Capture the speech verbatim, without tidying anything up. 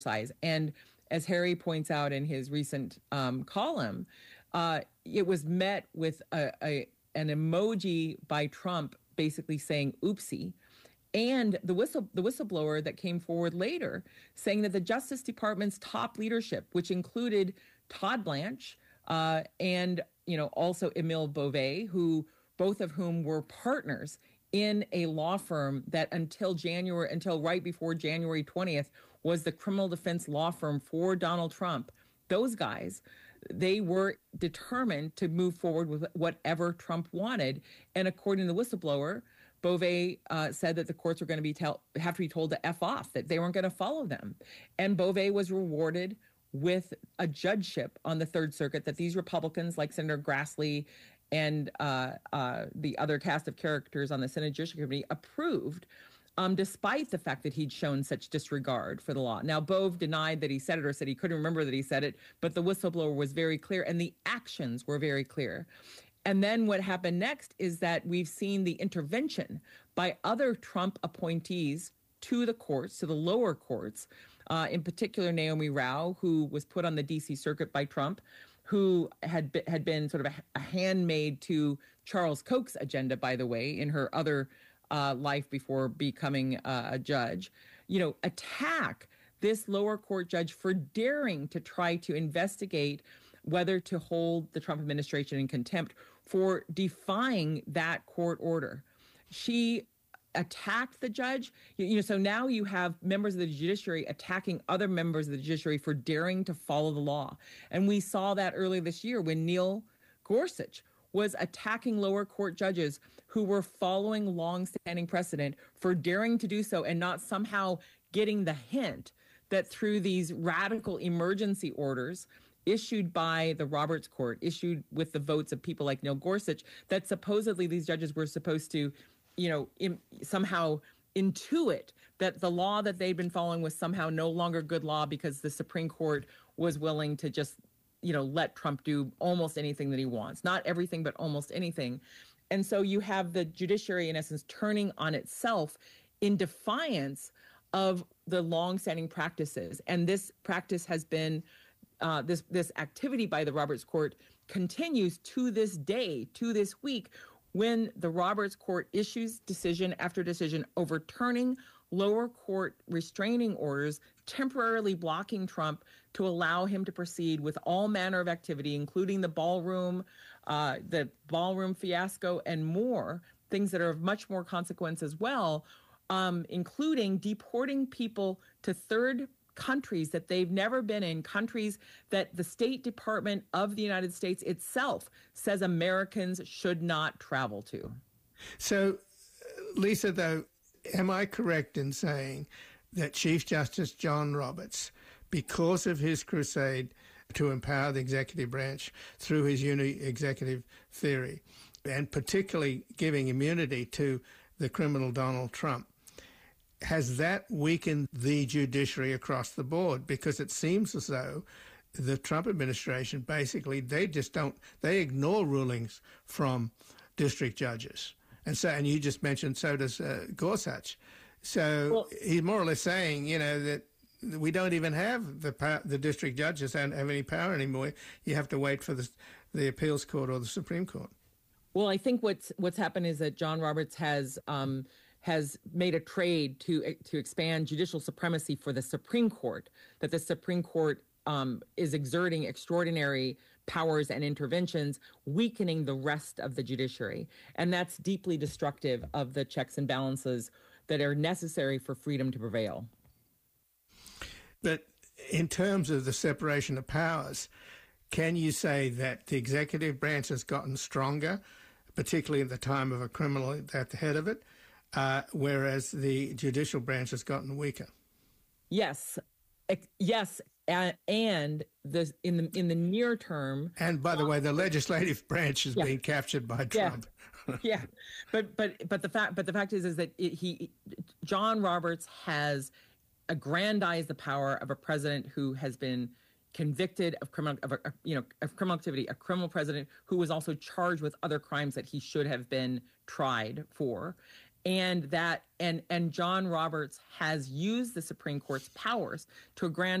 size. And as Harry points out in his recent um, column, uh, it was met with a, a, an emoji by Trump basically saying oopsie. And the whistle the whistleblower that came forward later saying that the Justice Department's top leadership, which included Todd Blanche uh, and you know also Emile Beauvais, who both of whom were partners in a law firm that until January, until right before January twentieth, was the criminal defense law firm for Donald Trump. Those guys, they were determined to move forward with whatever Trump wanted. And according to the whistleblower, Beauvais uh, said that the courts were going to be tell, have to be told to F off, that they weren't going to follow them. And Beauvais was rewarded with a judgeship on the Third Circuit that these Republicans like Senator Grassley and uh, uh, the other cast of characters on the Senate Judiciary Committee approved, um, despite the fact that he'd shown such disregard for the law. Now, Bove denied that he said it or said he couldn't remember that he said it, but the whistleblower was very clear and the actions were very clear. And then what happened next is that we've seen the intervention by other Trump appointees to the courts, to the lower courts, uh, in particular Naomi Rao, who was put on the D C Circuit by Trump, who had been, had been sort of a, a handmaid to Charles Koch's agenda, by the way, in her other uh, life before becoming uh, a judge, you know, attack this lower court judge for daring to try to investigate whether to hold the Trump administration in contempt for defying that court order. She attacked the judge. You, you know, so now you have members of the judiciary attacking other members of the judiciary for daring to follow the law. And we saw that earlier this year when Neil Gorsuch was attacking lower court judges who were following long-standing precedent for daring to do so and not somehow getting the hint that through these radical emergency orders issued by the Roberts Court, issued with the votes of people like Neil Gorsuch, that supposedly these judges were supposed to, you know, in, somehow intuit that the law that they'd been following was somehow no longer good law because the Supreme Court was willing to just, you know, let Trump do almost anything that he wants. Not everything, but almost anything. And so you have the judiciary, in essence, turning on itself in defiance of the longstanding practices. And this practice has been Uh, this this activity by the Roberts Court continues to this day, to this week, when the Roberts Court issues decision after decision overturning lower court restraining orders, temporarily blocking Trump to allow him to proceed with all manner of activity, including the ballroom, uh, the ballroom fiasco, and more, things that are of much more consequence as well, um, including deporting people to third countries that they've never been in, countries that the State Department of the United States itself says Americans should not travel to. So, Lisa, though, am I correct in saying that Chief Justice John Roberts, because of his crusade to empower the executive branch through his uni-executive theory, and particularly giving immunity to the criminal Donald Trump, has that weakened the judiciary across the board? Because it seems as though the Trump administration, basically, they just don't, they ignore rulings from district judges. And so, and you just mentioned, so does uh, Gorsuch. So well, he's more or less saying, you know, that we don't even have the power, the district judges don't have any power anymore. You have to wait for the, the appeals court or the Supreme Court. Well, I think what's what's happened is that John Roberts has um, has made a trade to to expand judicial supremacy for the Supreme Court, that the Supreme Court um, is exerting extraordinary powers and interventions, weakening the rest of the judiciary. And that's deeply destructive of the checks and balances that are necessary for freedom to prevail. But in terms of the separation of powers, can you say that the executive branch has gotten stronger, particularly at the time of a criminal at the head of it, Uh, whereas the judicial branch has gotten weaker? Yes, yes, uh, and the in the in the near term. And by the way, the legislative branch is yeah. being captured by Trump. Yeah, yeah. but but but the fact but the fact is is that it, he John Roberts has aggrandized the power of a president who has been convicted of criminal, of a, you know, of criminal activity, a criminal president who was also charged with other crimes that he should have been tried for. and that and and John Roberts has used the Supreme Court's powers to grant